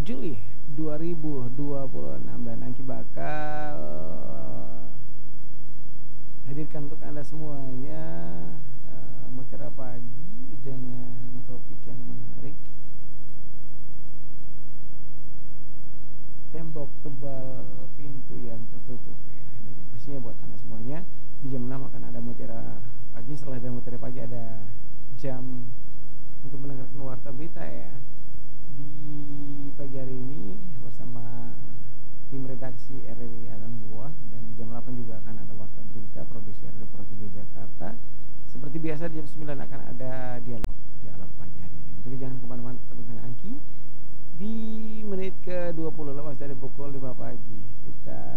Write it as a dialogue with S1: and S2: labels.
S1: Juli 2026 dan Angki bakal hadirkan untuk Anda semuanya Mutiara Pagi dengan topik yang menarik. Tembok tebal, pintu yang tertutup ya. Dan yang pastinya buat Anda semuanya di jam 6 akan ada Mutiara Pagi. Setelah dari Mutiara Pagi ada jam untuk mendengarkan warta berita ya. Di pagi hari ini bersama tim redaksi RRI Alam Buah, dan di jam 8 juga akan ada warta berita produksi RRI Pro 3 Jakarta. Seperti biasa di jam 9 akan ada dialog pagi hari ini. Untuk jangan kemana-mana, tetap dengan Angki. Di menit ke-20 lepas dari pukul 5 pagi kita